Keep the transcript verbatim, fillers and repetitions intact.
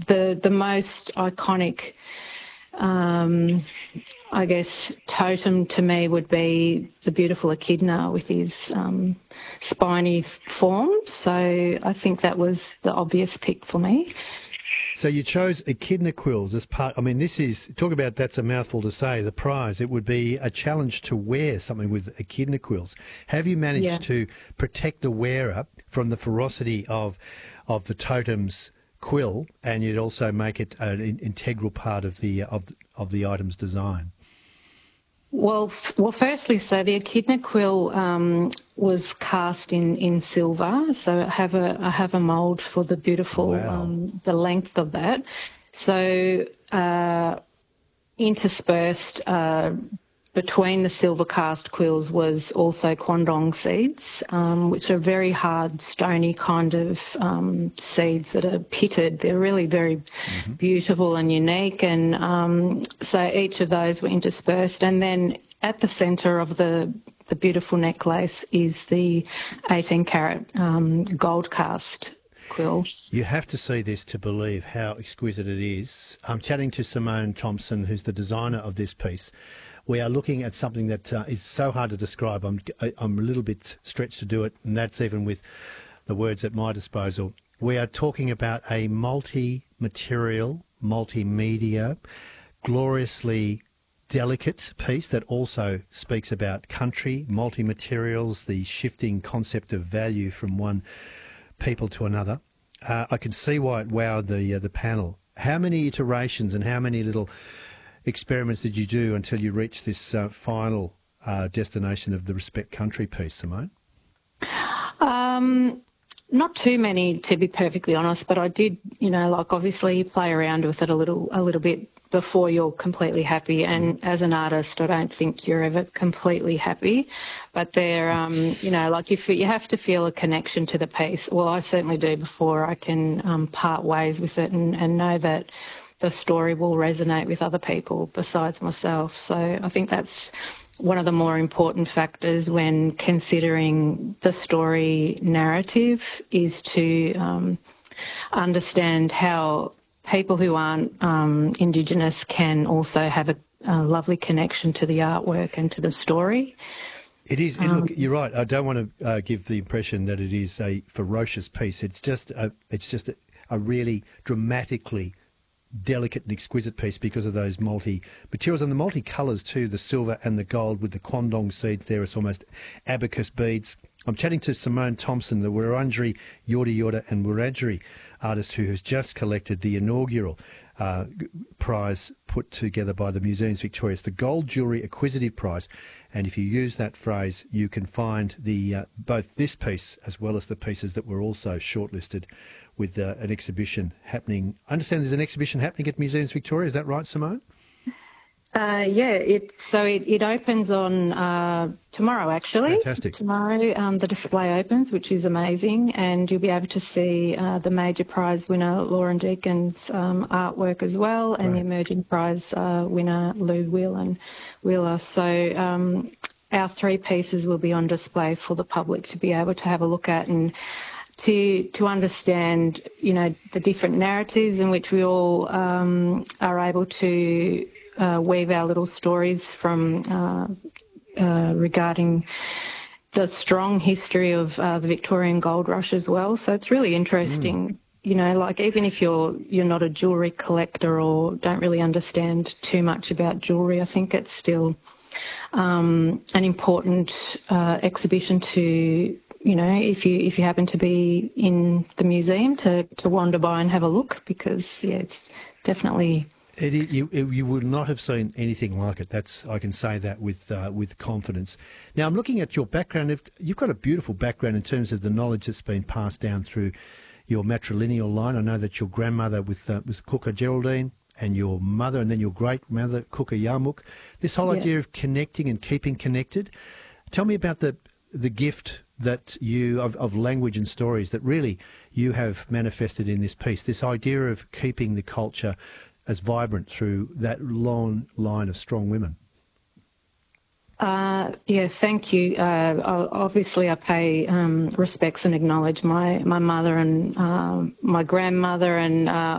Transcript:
the the most iconic, um, I guess, totem to me would be the beautiful echidna with his um, spiny form. So I think that was the obvious pick for me. So you chose echidna quills as part. I mean, this is, talk about, that's a mouthful to say, the prize. It would be a challenge to wear something with echidna quills. Have you managed Yeah. to protect the wearer from the ferocity of of the totem's quill, and you'd also make it an in- integral part of the of the, of the item's design? Well, f- well. Firstly, so the echidna quill um, was cast in, in silver. So I have a I have a mould for the beautiful Wow. um, the length of that. So uh, interspersed uh, between the silver cast quills was also quandong seeds, um, which are very hard, stony kind of um, seeds that are pitted. They're really very Mm-hmm. beautiful and unique, and um, so each of those were interspersed. And then at the centre of the the beautiful necklace is the eighteen carat um, gold cast quill. You have to see this to believe how exquisite it is. I'm chatting to Simone Thompson, who's the designer of this piece. We are looking at something that uh, is so hard to describe. I'm, I'm a little bit stretched to do it, and that's even with the words at my disposal. We are talking about a multi-material, multimedia, gloriously delicate piece that also speaks about country, multi-materials, the shifting concept of value from one people to another. Uh, I can see why it wowed the uh, the panel. How many iterations and how many little experiments did you do until you reached this uh, final uh, destination of the Respect Country piece, Simone? Um, not too many, to be perfectly honest, but I did, you know, like obviously play around with it a little, a little bit before you're completely happy. And as an artist, I don't think you're ever completely happy. But they're, um, you know, like if you have to feel a connection to the piece. Well, I certainly do before I can um, part ways with it and, and know that the story will resonate with other people besides myself. So I think that's one of the more important factors when considering the story narrative, is to um, understand how people who aren't um, Indigenous can also have a, a lovely connection to the artwork and to the story. It is. It, Um, look, you're right. I don't want to uh, give the impression that it is a ferocious piece. It's just a, it's just a, a really dramatically delicate and exquisite piece because of those multi-materials and the multi-colours too, the silver and the gold with the quandong seeds there. It's almost abacus beads. I'm chatting to Simone Thompson, the Wurundjeri, Yorta Yorta and Wiradjuri artist who has just collected the inaugural uh, prize put together by the Museums Victoria. It's the Gold Jewellery Acquisitive Prize. And if you use that phrase, you can find the uh, both this piece as well as the pieces that were also shortlisted with uh, an exhibition happening. I understand there's an exhibition happening at Museums Victoria. Is that right, Simone? Uh, yeah, it, so it, it opens on uh, tomorrow, actually. Fantastic. Tomorrow um, the display opens, which is amazing, and you'll be able to see uh, the major prize winner, Lauren Deacon's um, artwork as well, and Right. the emerging prize uh, winner, Lou Whelan, Wheeler. So um, our three pieces will be on display for the public to be able to have a look at and to to understand, you know, the different narratives in which we all um, are able to uh, weave our little stories from uh, uh, regarding the strong history of uh, the Victorian gold rush as well. So it's really interesting. Mm. You know, like even if you're you're not a jewellery collector or don't really understand too much about jewellery, I think it's still um, an important uh, exhibition to, you know, if you if you happen to be in the museum, to, to wander by and have a look, because, yeah, it's definitely... It, you, you would not have seen anything like it. That's I can say that with uh, with confidence. Now, I'm looking at your background. You've got a beautiful background in terms of the knowledge that's been passed down through your matrilineal line. I know that your grandmother was, uh, was Cooker Geraldine, and your mother, and then your great-mother, Cooker Yarmuk. This whole Yeah. idea of connecting and keeping connected. Tell me about the the gift that you of, of language and stories that really you have manifested in this piece. This idea of keeping the culture as vibrant through that long line of strong women. Uh, yeah, thank you. Uh, obviously, I pay um, respects and acknowledge my, my mother and uh, my grandmother and uh,